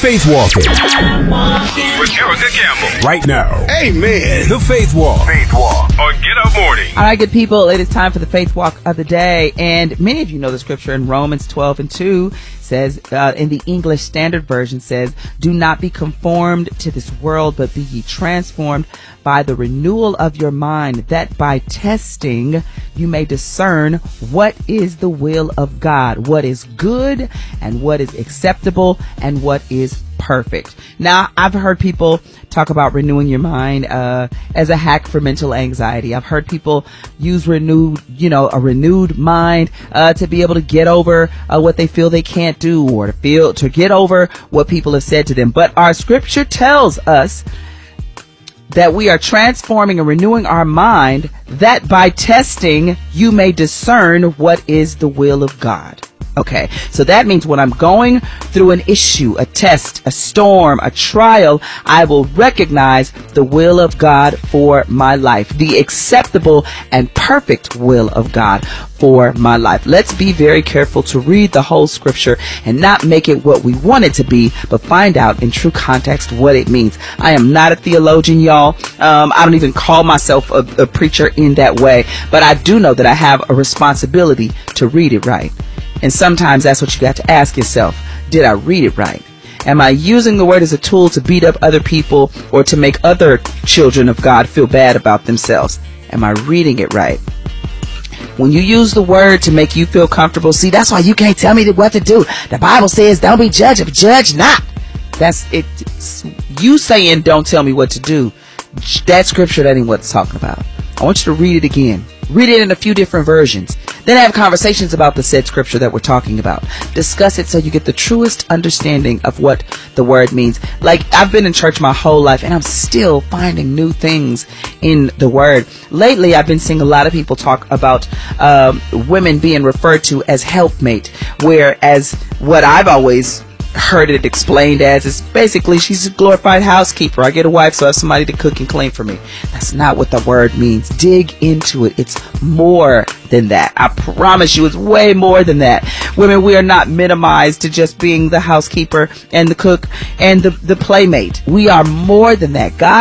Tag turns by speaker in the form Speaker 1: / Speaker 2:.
Speaker 1: Faith Walking with Erica Campbell. Right now. Amen. The Faith Walk. Faith Walk on Get Up Morning.
Speaker 2: All right, good people. It is time for the Faith Walk of the day. And many of you know the scripture in Romans 12:2 says, in the English Standard Version says, do not be conformed to this world, but be ye transformed by the renewal of your mind, that by testing you may discern what is the will of God, what is good and what is acceptable and what is perfect. Now, I've heard people talk about renewing your mind as a hack for mental anxiety. I've heard people use a renewed mind to be able to get over what they feel they can't do, or to get over what people have said to them. But our scripture tells us that we are transforming and renewing our mind, that by testing you may discern what is the will of God. Okay, so that means when I'm going through an issue, a test, a storm, a trial, I will recognize the will of God for my life, the acceptable and perfect will of God for my life. Let's be very careful to read the whole scripture and not make it what we want it to be, but find out in true context what it means. I am not a theologian, y'all. I don't even call myself a preacher in that way, but I do know that I have a responsibility to read it right. And sometimes that's what you got to ask yourself. Did I read it right? Am I using the word as a tool to beat up other people or to make other children of God feel bad about themselves? Am I reading it right? When you use the word to make you feel comfortable, see, that's why you can't tell me what to do. The Bible says, don't be judged, but judge not. That's it. You saying, don't tell me what to do. That scripture, that ain't what it's talking about. I want you to read it again. Read it in a few different versions. Then have conversations about the said scripture that we're talking about. Discuss it so you get the truest understanding of what the word means. Like, I've been in church my whole life and I'm still finding new things in the word. Lately, I've been seeing a lot of people talk about women being referred to as helpmate, whereas what I've always heard it explained as is basically she's a glorified housekeeper. I get a wife so I have somebody to cook and clean for me. That's not what the word means. Dig into it. It's more than that. I promise you, it's way more than that. Women, we are not minimized to just being the housekeeper and the cook and the playmate. We are more than that. God